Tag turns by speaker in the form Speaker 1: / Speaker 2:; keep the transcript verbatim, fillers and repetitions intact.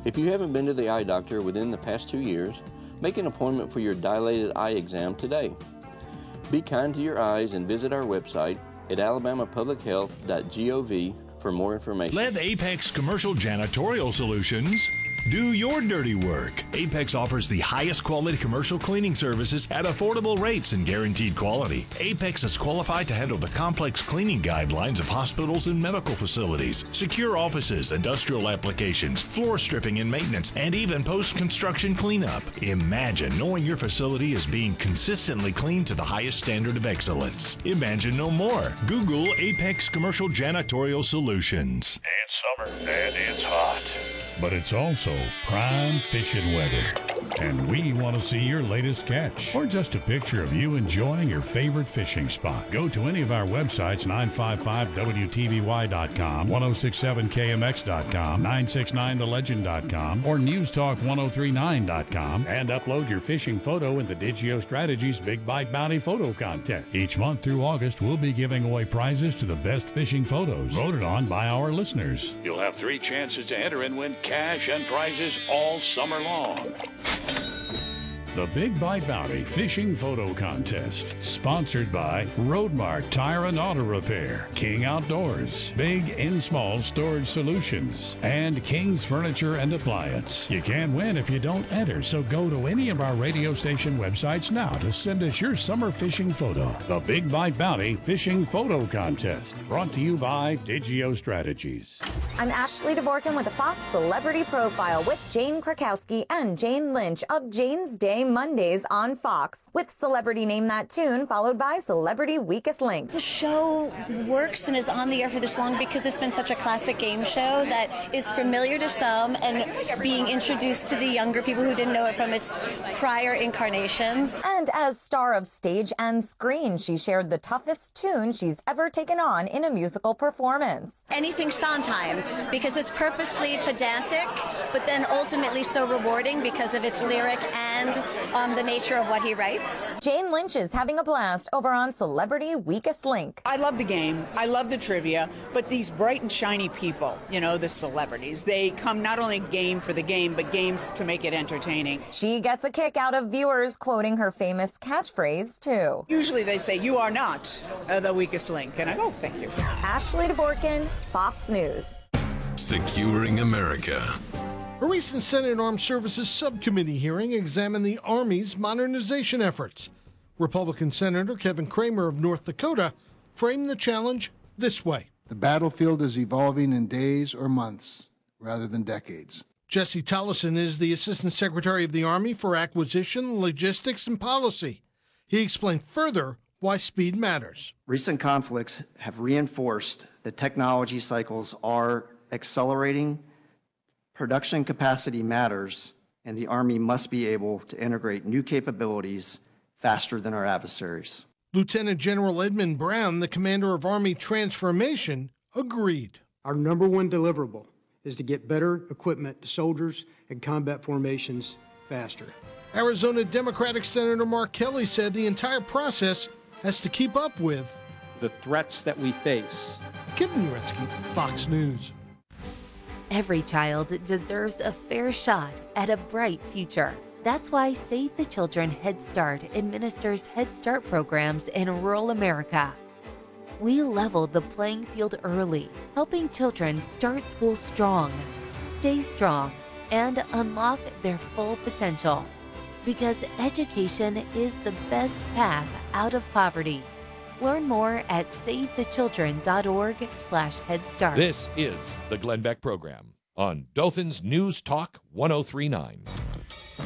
Speaker 1: If you haven't been to the eye doctor within the past two years, make an appointment for your dilated eye exam today. Be kind to your eyes and visit our website at alabama public health dot gov for more information.
Speaker 2: Let Apex Commercial Janitorial Solutions do your dirty work. Apex offers the highest quality commercial cleaning services at affordable rates and guaranteed quality. Apex is qualified to handle the complex cleaning guidelines of hospitals and medical facilities, secure offices, industrial applications, floor stripping and maintenance, and even post-construction cleanup. Imagine knowing your facility is being consistently cleaned to the highest standard of excellence. Imagine no more. Google Apex Commercial Janitorial Solutions.
Speaker 3: It's summer and it's hot, but it's also prime fishing weather. And we want to see your latest catch or just a picture of you enjoying your favorite fishing spot. Go to any of our websites, nine five five W T V Y dot com, ten sixty-seven K M X dot com, nine sixty-nine the legend dot com, or news talk ten thirty-nine dot com, and upload your fishing photo in the Digio Strategies Big Bite Bounty Photo Contest. Each month through August, we'll be giving away prizes to the best fishing photos voted on by our listeners. You'll have three chances to enter and win cash and prizes all summer long. The Big Bite Bounty Fishing Photo Contest, sponsored by Roadmark Tire and Auto Repair, King Outdoors, Big and Small Storage Solutions, and King's Furniture and Appliance. You can't win if you don't enter, so go to any of our radio station websites now to send us your summer fishing photo. The Big Bite Bounty Fishing Photo Contest, brought to you by Digio Strategies.
Speaker 4: I'm Ashley Dvorkin with a Fox Celebrity Profile with Jane Krakowski and Jane Lynch of Jane's Day Mondays on Fox, with Celebrity Name That Tune, followed by Celebrity Weakest Link.
Speaker 5: The show works and is on the air for this long because it's been such a classic game show that is familiar to some and being introduced to the younger people who didn't know it from its prior incarnations.
Speaker 4: And as star of stage and screen, she shared the toughest tune she's ever taken on in a musical performance.
Speaker 5: Anything Sondheim, because it's purposely pedantic, but then ultimately so rewarding because of its lyric and um, the nature of what he writes.
Speaker 4: Jane Lynch is having a blast over on Celebrity Weakest Link.
Speaker 6: I love the game. I love the trivia, but these bright and shiny people, you know, the celebrities, they come not only game for the game, but game to make it entertaining.
Speaker 4: She gets a kick out of viewers quoting her famous catchphrase, too.
Speaker 6: Usually they say, "You are not uh, the weakest link," and I go, "Thank you."
Speaker 4: Ashley Dvorkin, Fox News.
Speaker 7: Securing America.
Speaker 8: A recent Senate Armed Services Subcommittee hearing examined the Army's modernization efforts. Republican Senator Kevin Cramer of North Dakota framed the challenge this way.
Speaker 9: The battlefield is evolving in days or months rather than decades.
Speaker 8: Jesse Tollison is the Assistant Secretary of the Army for Acquisition, Logistics, and Policy. He explained further why speed matters.
Speaker 10: Recent conflicts have reinforced that technology cycles are accelerating. Production capacity matters, and the Army must be able to integrate new capabilities faster than our adversaries.
Speaker 8: Lieutenant General Edmund Brown, the commander of Army Transformation, agreed.
Speaker 11: Our number one deliverable is to get better equipment to soldiers and combat formations faster.
Speaker 8: Arizona Democratic Senator Mark Kelly said the entire process has to keep up with
Speaker 12: the threats that we face.
Speaker 8: Kevin Uretsky, Fox News.
Speaker 13: Every child deserves a fair shot at a bright future. That's why Save the Children Head Start administers Head Start programs in rural America. We leveled the playing field early, helping children start school strong, stay strong, and unlock their full potential. Because education is the best path out of poverty. Learn more at save the children dot org slash head start.
Speaker 14: This is the Glenn Beck Program on Dothan's News Talk ten thirty-nine.